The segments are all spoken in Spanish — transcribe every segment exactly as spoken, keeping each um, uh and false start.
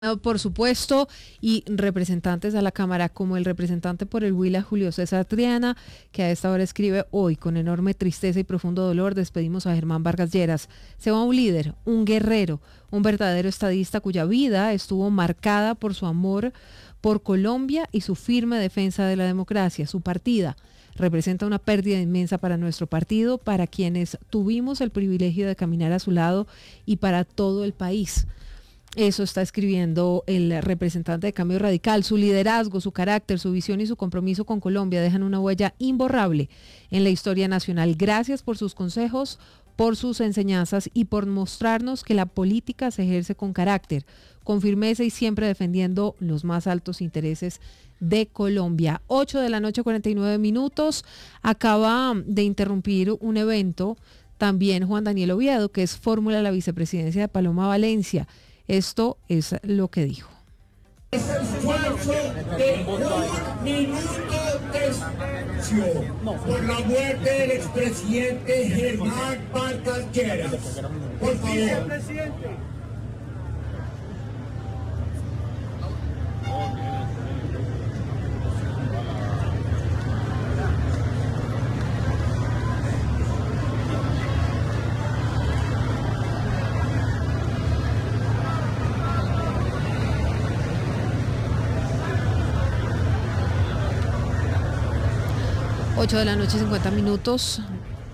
Por supuesto, y representantes a la Cámara, como el representante por el Huila, Julio César Triana, que a esta hora escribe: hoy, con enorme tristeza y profundo dolor, despedimos a Germán Vargas Lleras. Se va un líder, un guerrero, un verdadero estadista cuya vida estuvo marcada por su amor por Colombia y su firme defensa de la democracia. Su partida representa una pérdida inmensa para nuestro partido, para quienes tuvimos el privilegio de caminar a su lado y para todo el país. Eso está escribiendo el representante de Cambio Radical. Su liderazgo, su carácter, su visión y su compromiso con Colombia dejan una huella imborrable en la historia nacional. Gracias por sus consejos, por sus enseñanzas y por mostrarnos que la política se ejerce con carácter, con firmeza y siempre defendiendo los más altos intereses de Colombia. ocho de la noche, cuarenta y nueve minutos. Acaba de interrumpir un evento también Juan Daniel Oviedo, que es fórmula de la vicepresidencia de Paloma Valencia. Esto es lo que dijo. Es el esfuerzo de un minuto de silencio por la muerte del expresidente Germán Vargas Lleras. Por favor. ocho de la noche, cincuenta minutos.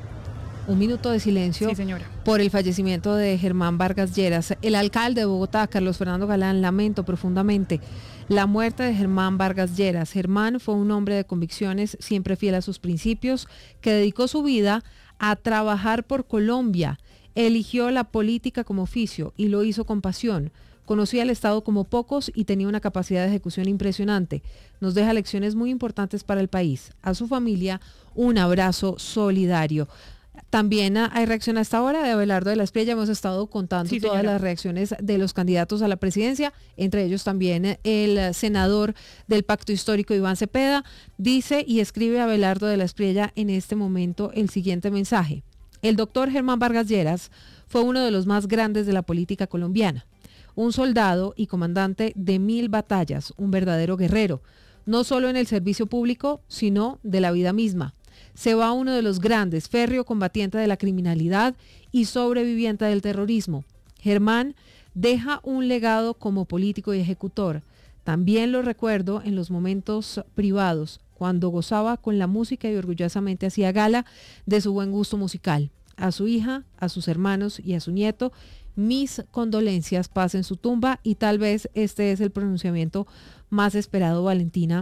Un minuto de silencio, sí, señora, por el fallecimiento de Germán Vargas Lleras. El alcalde de Bogotá, Carlos Fernando Galán, lamento profundamente la muerte de Germán Vargas Lleras. Germán fue un hombre de convicciones, siempre fiel a sus principios, que dedicó su vida a trabajar por Colombia. Eligió la política como oficio y lo hizo con pasión. Conocía el Estado como pocos y tenía una capacidad de ejecución impresionante. Nos deja lecciones muy importantes para el país. A su familia, un abrazo solidario. También hay reacción a esta hora de Abelardo de la Espriella. Hemos estado contando sí, todas las reacciones de los candidatos a la presidencia, entre ellos también el senador del Pacto Histórico, Iván Cepeda. Dice y escribe Abelardo de la Espriella en este momento el siguiente mensaje: el doctor Germán Vargas Lleras fue uno de los más grandes de la política colombiana. Un soldado y comandante de mil batallas, un verdadero guerrero, no solo en el servicio público, sino de la vida misma. Se va uno de los grandes, férreo combatiente de la criminalidad y sobreviviente del terrorismo. Germán deja un legado como político y ejecutor. También lo recuerdo en los momentos privados, cuando gozaba con la música y orgullosamente hacía gala de su buen gusto musical. A su hija, a sus hermanos y a su nieto, mis condolencias, paz en su tumba. Y tal vez este es el pronunciamiento más esperado, Valentina,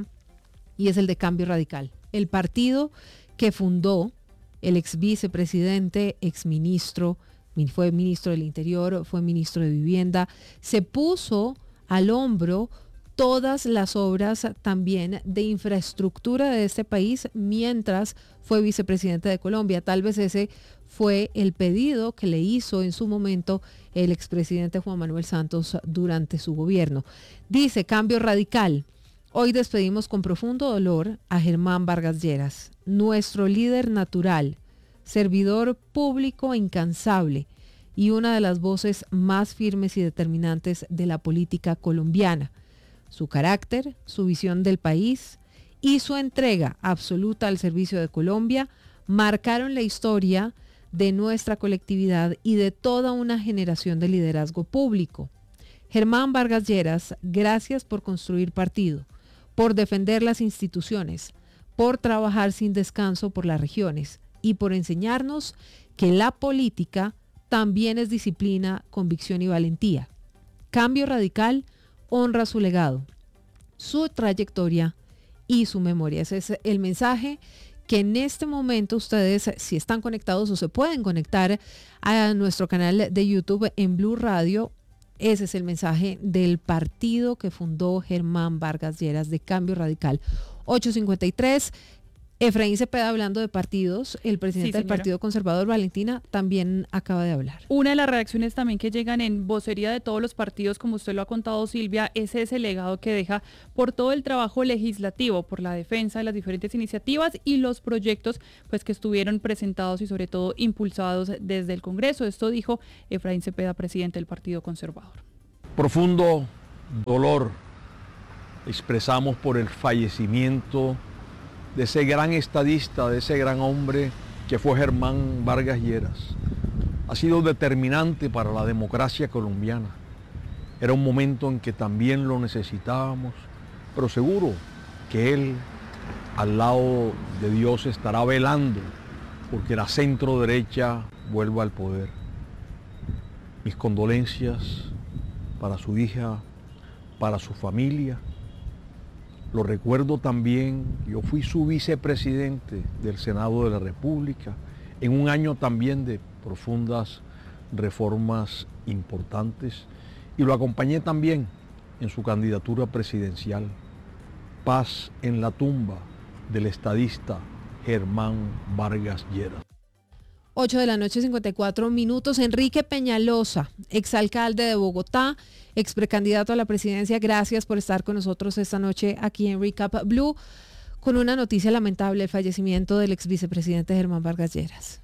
y es el de Cambio Radical. El partido que fundó el ex vicepresidente, ex ministro, fue ministro del Interior, fue ministro de Vivienda, se puso al hombro todas las obras también de infraestructura de este país mientras fue vicepresidente de Colombia. Tal vez ese fue el pedido que le hizo en su momento el expresidente Juan Manuel Santos durante su gobierno. Dice Cambio Radical: hoy despedimos con profundo dolor a Germán Vargas Lleras, nuestro líder natural, servidor público incansable y una de las voces más firmes y determinantes de la política colombiana. Su carácter, su visión del país y su entrega absoluta al servicio de Colombia marcaron la historia de nuestra colectividad y de toda una generación de liderazgo público. Germán Vargas Lleras, gracias por construir partido, por defender las instituciones, por trabajar sin descanso por las regiones y por enseñarnos que la política también es disciplina, convicción y valentía. Cambio Radical honra su legado, su trayectoria y su memoria. Ese es el mensaje que en este momento ustedes, si están conectados o se pueden conectar a nuestro canal de YouTube en Blue Radio, ese es el mensaje del partido que fundó Germán Vargas Lleras, de Cambio Radical. ocho cincuenta y tres. Efraín Cepeda, hablando de partidos, el presidente sí, del Partido Conservador, Valentina, también acaba de hablar. Una de las reacciones también que llegan en vocería de todos los partidos, como usted lo ha contado, Silvia, es ese legado que deja por todo el trabajo legislativo, por la defensa de las diferentes iniciativas y los proyectos pues que estuvieron presentados y sobre todo impulsados desde el Congreso. Esto dijo Efraín Cepeda, presidente del Partido Conservador. Profundo dolor expresamos por el fallecimiento de ese gran estadista, de ese gran hombre que fue Germán Vargas Lleras. Ha sido determinante para la democracia colombiana. Era un momento en que también lo necesitábamos, pero seguro que él, al lado de Dios, estará velando porque la centro derecha vuelva al poder. Mis condolencias para su hija, para su familia. Lo recuerdo también, yo fui su vicepresidente del Senado de la República en un año también de profundas reformas importantes y lo acompañé también en su candidatura presidencial. Paz en la tumba del estadista Germán Vargas Lleras. ocho de la noche, cincuenta y cuatro minutos. Enrique Peñalosa, exalcalde de Bogotá, ex precandidato a la presidencia, gracias por estar con nosotros esta noche aquí en Recap Blue, con una noticia lamentable, el fallecimiento del ex vicepresidente Germán Vargas Lleras.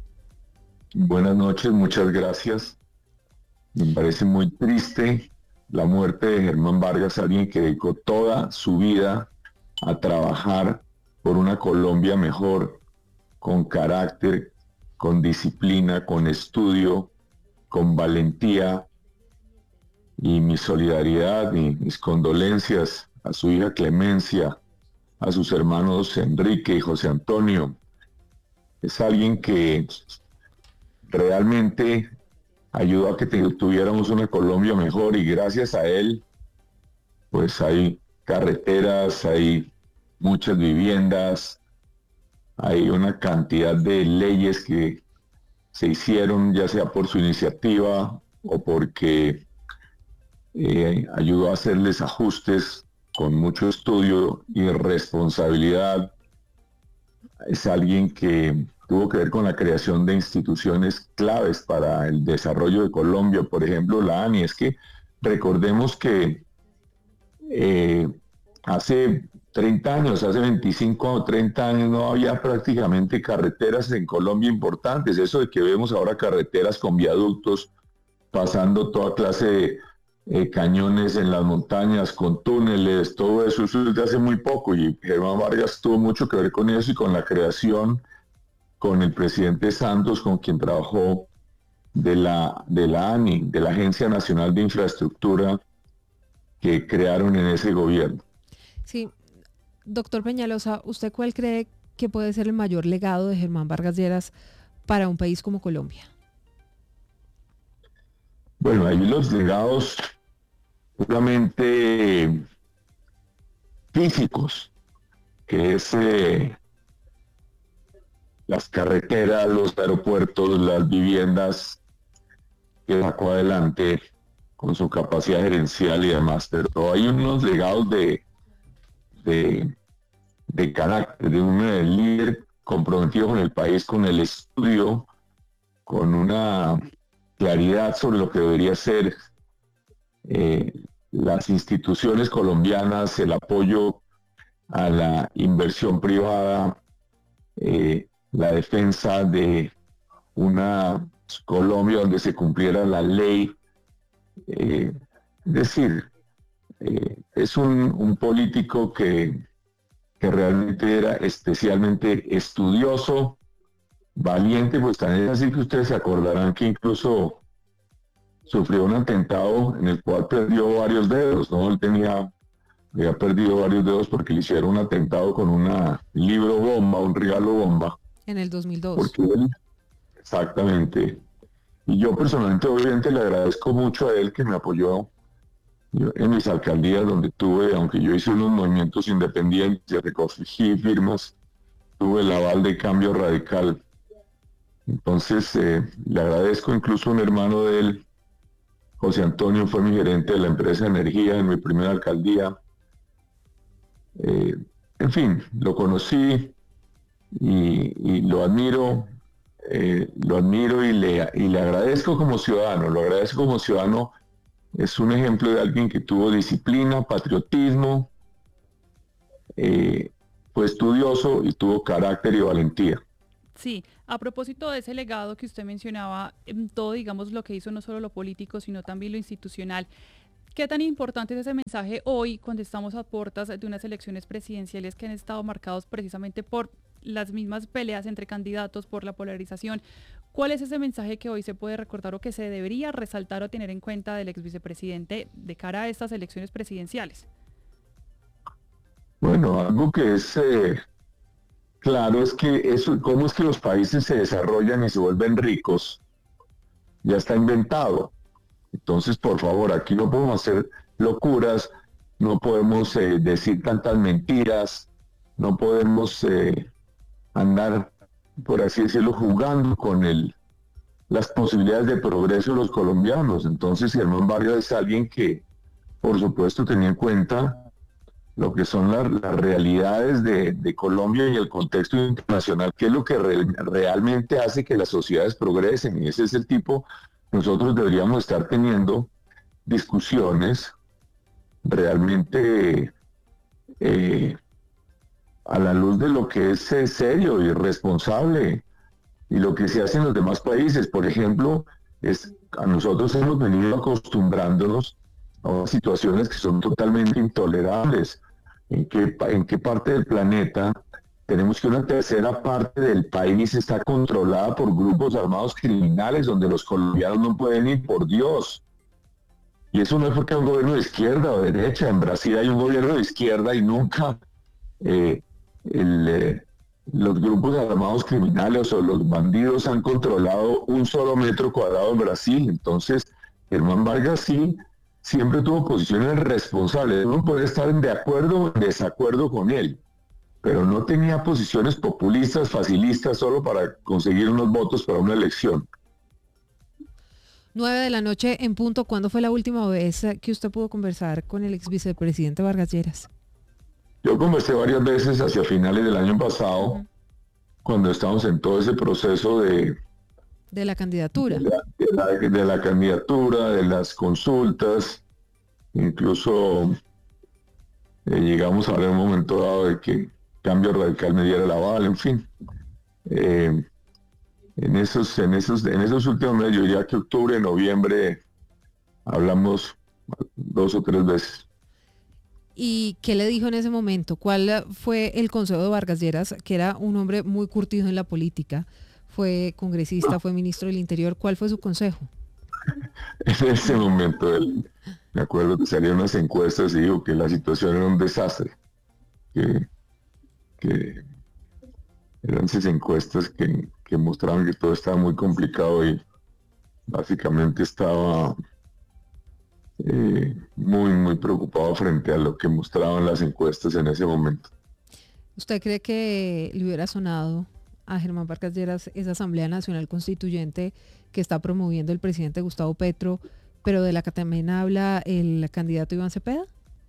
Buenas noches, muchas gracias. Me parece muy triste la muerte de Germán Vargas, alguien que dedicó toda su vida a trabajar por una Colombia mejor, con carácter, con disciplina, con estudio, con valentía, y mi solidaridad y mis condolencias a su hija Clemencia, a sus hermanos Enrique y José Antonio. Es alguien que realmente ayudó a que tuviéramos una Colombia mejor y gracias a él pues hay carreteras, hay muchas viviendas, hay una cantidad de leyes que se hicieron ya sea por su iniciativa o porque eh, ayudó a hacerles ajustes con mucho estudio y responsabilidad. Es alguien que tuvo que ver con la creación de instituciones claves para el desarrollo de Colombia, por ejemplo la ANI. Es que recordemos que eh, hace treinta años, hace veinticinco o treinta años no había prácticamente carreteras en Colombia importantes. Eso de que vemos ahora carreteras con viaductos, pasando toda clase de eh, cañones en las montañas, con túneles, todo eso, eso es de hace muy poco, y Germán Vargas tuvo mucho que ver con eso y con la creación, con el presidente Santos, con quien trabajó, de la, de la ANI, de la Agencia Nacional de Infraestructura, que crearon en ese gobierno. Sí, doctor Peñalosa, ¿usted cuál cree que puede ser el mayor legado de Germán Vargas Lleras para un país como Colombia? Bueno, ahí los legados puramente físicos, que es eh, las carreteras, los aeropuertos, las viviendas que sacó adelante con su capacidad gerencial y demás, pero hay unos legados de, de, de carácter, de un eh, líder comprometido con el país, con el estudio, con una claridad sobre lo que debería ser eh, las instituciones colombianas, el apoyo a la inversión privada, eh, la defensa de una Colombia donde se cumpliera la ley. Eh, es decir, eh, es un, un político que, que realmente era especialmente estudioso, valiente, pues también es así que ustedes se acordarán que incluso sufrió un atentado en el cual perdió varios dedos, ¿no? Él tenía, había perdido varios dedos porque le hicieron un atentado con una libro bomba, un regalo bomba. En el dos mil dos. Porque él, exactamente. Y yo personalmente, obviamente, le agradezco mucho a él que me apoyó yo, en mis alcaldías donde tuve, aunque yo hice unos movimientos independientes, recogí firmas, tuve el aval de Cambio Radical. Entonces, eh, le agradezco, incluso un hermano de él, José Antonio, fue mi gerente de la empresa de energía en mi primera alcaldía. Eh, en fin, lo conocí y, y lo admiro, eh, lo admiro y le, y le agradezco como ciudadano, lo agradezco como ciudadano. Es un ejemplo de alguien que tuvo disciplina, patriotismo, eh, fue estudioso y tuvo carácter y valentía. Sí, a propósito de ese legado que usted mencionaba, en todo, digamos, lo que hizo no solo lo político, sino también lo institucional, ¿Qué tan importante es ese mensaje hoy cuando estamos a puertas de unas elecciones presidenciales que han estado marcados precisamente por las mismas peleas entre candidatos, por la polarización? ¿Cuál es ese mensaje que hoy se puede recordar o que se debería resaltar o tener en cuenta del ex vicepresidente de cara a estas elecciones presidenciales? Bueno, algo que es eh, claro es que eso, cómo es que los países se desarrollan y se vuelven ricos, ya está inventado. Entonces, por favor, aquí no podemos hacer locuras, no podemos eh, decir tantas mentiras, no podemos eh, andar, por así decirlo, jugando con el, las posibilidades de progreso de los colombianos. Entonces, Germán Vargas es alguien que, por supuesto, tenía en cuenta lo que son la, las realidades de, de Colombia y el contexto internacional, que es lo que re, realmente hace que las sociedades progresen, y ese es el tipo. Nosotros deberíamos estar teniendo discusiones realmente eh, a la luz de lo que es eh, serio y responsable y lo que se hace en los demás países. Por ejemplo, es, a nosotros hemos venido acostumbrándonos a situaciones que son totalmente intolerables. ¿En qué, en qué parte del planeta tenemos que una tercera parte del país está controlada por grupos armados criminales donde los colombianos no pueden ir, por Dios? Y eso no es porque hay un gobierno de izquierda o derecha. En Brasil hay un gobierno de izquierda y nunca eh, el, eh, los grupos armados criminales o los bandidos han controlado un solo metro cuadrado en Brasil. Entonces, Germán Vargas sí siempre tuvo posiciones responsables. Uno puede estar de acuerdo o en desacuerdo con él, pero no tenía posiciones populistas, facilistas, solo para conseguir unos votos para una elección. Nueve de la noche en punto. ¿Cuándo fue la última vez que usted pudo conversar con el ex vicepresidente Vargas Lleras? Yo conversé varias veces hacia finales del año pasado, uh-huh. cuando estábamos en todo ese proceso de... De la candidatura. De la, de la, de la candidatura, de las consultas, incluso eh, llegamos a ver un momento dado de que Cambio Radical me diera el aval, en fin. Eh, en, esos, en, esos, en esos últimos meses, yo diría que octubre, noviembre, hablamos dos o tres veces. ¿Y qué le dijo en ese momento? ¿Cuál fue el consejo de Vargas Lleras, que era un hombre muy curtido en la política? Fue congresista, fue ministro del Interior. ¿Cuál fue su consejo? En ese momento, él, me acuerdo que salieron unas encuestas y dijo que la situación era un desastre. Que, que eran esas encuestas que, que mostraban que todo estaba muy complicado y básicamente estaba eh, muy, muy preocupado frente a lo que mostraban las encuestas en ese momento. ¿Usted cree que le hubiera sonado a Germán Vargas Lleras esa Asamblea Nacional Constituyente que está promoviendo el presidente Gustavo Petro, pero de la que también habla el candidato Iván Cepeda?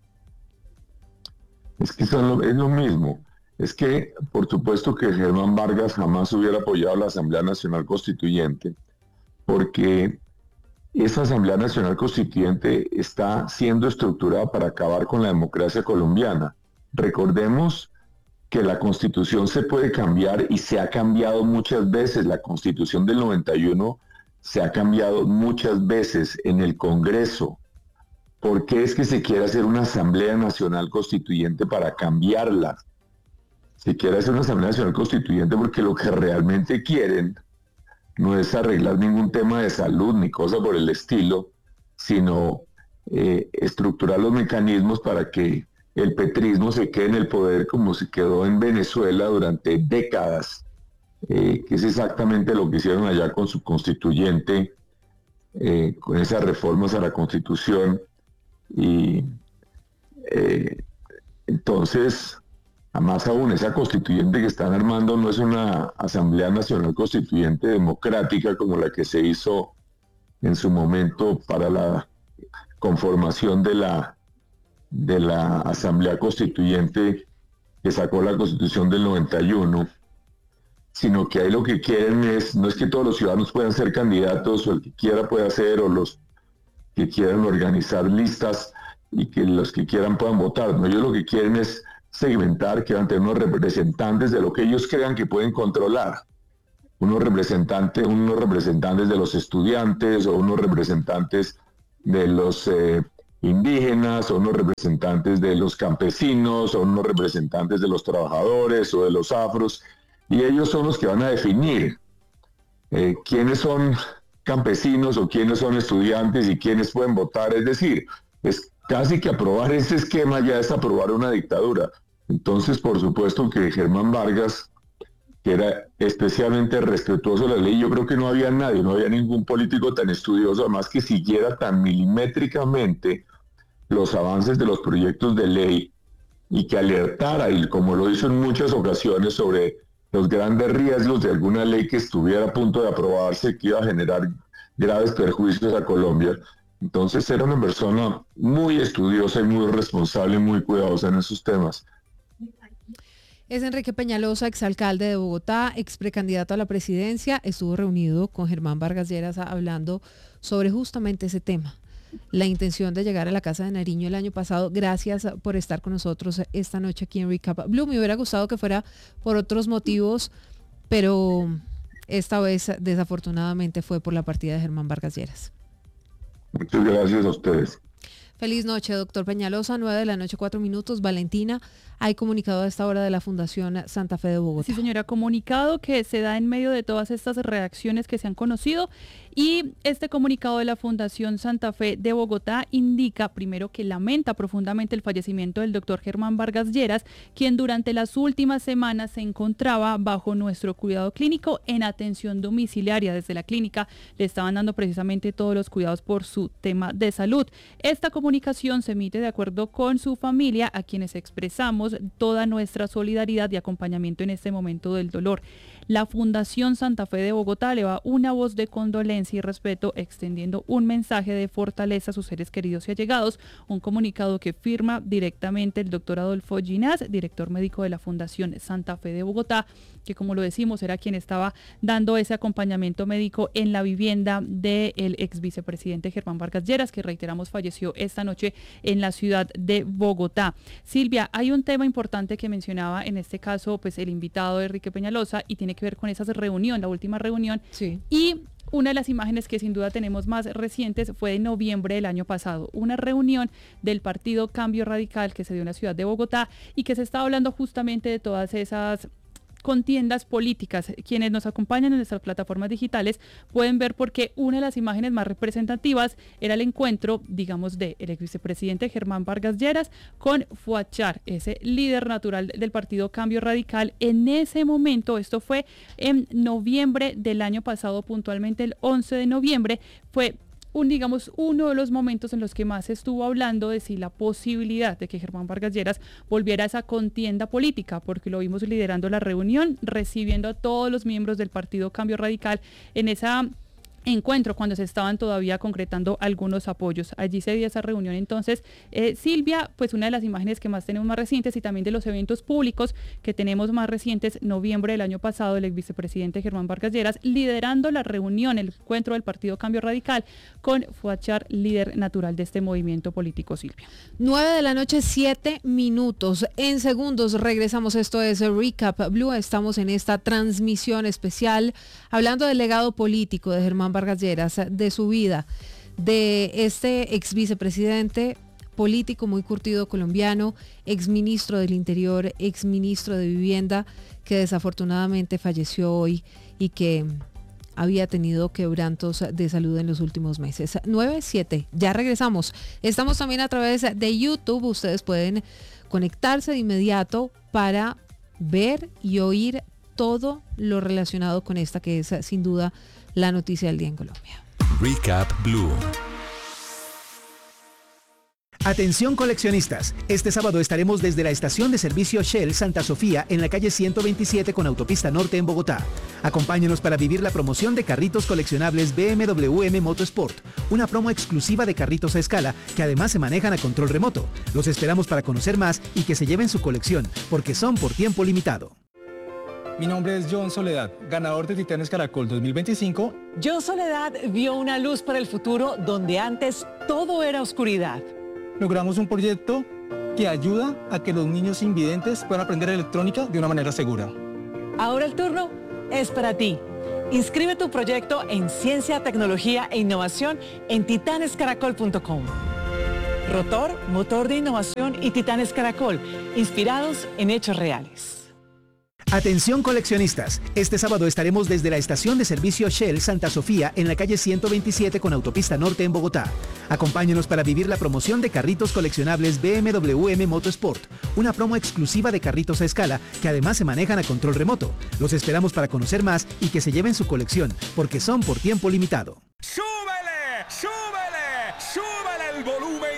Es que son lo, es lo mismo. Es que, por supuesto que Germán Vargas jamás hubiera apoyado la Asamblea Nacional Constituyente, porque esa Asamblea Nacional Constituyente está siendo estructurada para acabar con la democracia colombiana. Recordemos que la Constitución se puede cambiar y se ha cambiado muchas veces. La Constitución del noventa y uno se ha cambiado muchas veces en el Congreso. ¿Por qué es que se quiere hacer una Asamblea Nacional Constituyente para cambiarla? Se quiere hacer una Asamblea Nacional Constituyente porque lo que realmente quieren no es arreglar ningún tema de salud ni cosa por el estilo, sino eh, estructurar los mecanismos para que el petrismo se quede en el poder como se quedó en Venezuela durante décadas, eh, que es exactamente lo que hicieron allá con su constituyente, eh, con esas reformas a la Constitución. Y eh, entonces, más aún, esa constituyente que están armando no es una Asamblea Nacional Constituyente democrática como la que se hizo en su momento para la conformación de la de la Asamblea Constituyente que sacó la Constitución del noventa y uno, sino que ahí lo que quieren es, no es que todos los ciudadanos puedan ser candidatos, o el que quiera pueda ser, o los que quieran organizar listas y que los que quieran puedan votar, no, ellos lo que quieren es segmentar, que van a tener unos representantes de lo que ellos crean que pueden controlar, unos representantes, unos representantes de los estudiantes, o unos representantes de los eh, indígenas, son los representantes de los campesinos, son los representantes de los trabajadores o de los afros, y ellos son los que van a definir eh, quiénes son campesinos o quiénes son estudiantes y quiénes pueden votar. Es decir, es casi que aprobar ese esquema ya es aprobar una dictadura. Entonces, por supuesto que Germán Vargas, que era especialmente respetuoso de la ley, yo creo que no había nadie, no había ningún político tan estudioso, además que siguiera tan milimétricamente los avances de los proyectos de ley y que alertara, y como lo hizo en muchas ocasiones, sobre los grandes riesgos de alguna ley que estuviera a punto de aprobarse, que iba a generar graves perjuicios a Colombia. Entonces era una persona muy estudiosa y muy responsable y muy cuidadosa en esos temas. Es Enrique Peñalosa, exalcalde de Bogotá, ex precandidato a la presidencia. Estuvo reunido con Germán Vargas Lleras hablando sobre justamente ese tema, la intención de llegar a la Casa de Nariño el año pasado. Gracias por estar con nosotros esta noche aquí en Recap Blue. Me hubiera gustado que fuera por otros motivos, pero esta vez desafortunadamente fue por la partida de Germán Vargas Lleras. Muchas gracias a ustedes. Feliz noche, doctor Peñalosa. nueve de la noche, cuatro minutos. Valentina, hay comunicado a esta hora de la Fundación Santa Fe de Bogotá. Sí, señora, comunicado que se da en medio de todas estas reacciones que se han conocido, y este comunicado de la Fundación Santa Fe de Bogotá indica primero que lamenta profundamente el fallecimiento del doctor Germán Vargas Lleras, quien durante las últimas semanas se encontraba bajo nuestro cuidado clínico en atención domiciliaria. Desde la clínica le estaban dando precisamente todos los cuidados por su tema de salud. Esta comunicación se emite de acuerdo con su familia, a quienes expresamos toda nuestra solidaridad y acompañamiento en este momento del dolor. La Fundación Santa Fe de Bogotá le va una voz de condolencia y respeto, extendiendo un mensaje de fortaleza a sus seres queridos y allegados. Un comunicado que firma directamente el doctor Adolfo Ginás, director médico de la Fundación Santa Fe de Bogotá, que, como lo decimos, era quien estaba dando ese acompañamiento médico en la vivienda del ex vicepresidente Germán Vargas Lleras, que, reiteramos, falleció esta noche en la ciudad de Bogotá. Silvia, hay un tema importante que mencionaba en este caso pues el invitado Enrique Peñalosa, y tiene que ver con esa reunión, la última reunión. Sí. Y una de las imágenes que sin duda tenemos más recientes fue de noviembre del año pasado, una reunión del partido Cambio Radical que se dio en la ciudad de Bogotá y que se estaba hablando justamente de todas esas contiendas políticas. Quienes nos acompañan en nuestras plataformas digitales pueden ver porque una de las imágenes más representativas era el encuentro, digamos, de el ex vicepresidente Germán Vargas Lleras con Fuad Char, ese líder natural del partido Cambio Radical. En ese momento, esto fue en noviembre del año pasado, puntualmente el once de noviembre, fue un, digamos, uno de los momentos en los que más se estuvo hablando de si la posibilidad de que Germán Vargas Lleras volviera a esa contienda política, porque lo vimos liderando la reunión, recibiendo a todos los miembros del partido Cambio Radical en esa encuentro cuando se estaban todavía concretando algunos apoyos. Allí se dio esa reunión. Entonces, eh, Silvia, pues una de las imágenes que más tenemos más recientes, y también de los eventos públicos que tenemos más recientes, noviembre del año pasado, el ex vicepresidente Germán Vargas Lleras liderando la reunión, el encuentro del partido Cambio Radical con Fuad Char, líder natural de este movimiento político. Silvia. nueve de la noche, siete minutos. En segundos regresamos. Esto es Recap Blue. Estamos en esta transmisión especial hablando del legado político de Germán Vargas Lleras, de su vida, de este ex vicepresidente político muy curtido colombiano, ex ministro del Interior, ex ministro de Vivienda, que desafortunadamente falleció hoy y que había tenido quebrantos de salud en los últimos meses. nueve siete, ya regresamos. Estamos también a través de YouTube. Ustedes pueden conectarse de inmediato para ver y oír todo lo relacionado con esta que es sin duda la noticia del día en Colombia. Recap Blue. Atención coleccionistas, este sábado estaremos desde la estación de servicio Shell Santa Sofía en la calle ciento veintisiete con Autopista Norte en Bogotá. Acompáñenos para vivir la promoción de carritos coleccionables B M W M Motorsport, una promo exclusiva de carritos a escala que además se manejan a control remoto. Los esperamos para conocer más y que se lleven su colección, porque son por tiempo limitado. Mi nombre es John Soledad, ganador de Titanes Caracol dos mil veinticinco. John Soledad vio una luz para el futuro donde antes todo era oscuridad. Logramos un proyecto que ayuda a que los niños invidentes puedan aprender electrónica de una manera segura. Ahora el turno es para ti. Inscribe tu proyecto en Ciencia, Tecnología e Innovación en titanes caracol punto com. Rotor, motor de innovación y Titanes Caracol, inspirados en hechos reales. Atención coleccionistas, este sábado estaremos desde la estación de servicio Shell Santa Sofía en la calle ciento veintisiete con Autopista Norte en Bogotá. Acompáñenos para vivir la promoción de carritos coleccionables B M W M Motorsport, una promo exclusiva de carritos a escala que además se manejan a control remoto. Los esperamos para conocer más y que se lleven su colección, porque son por tiempo limitado.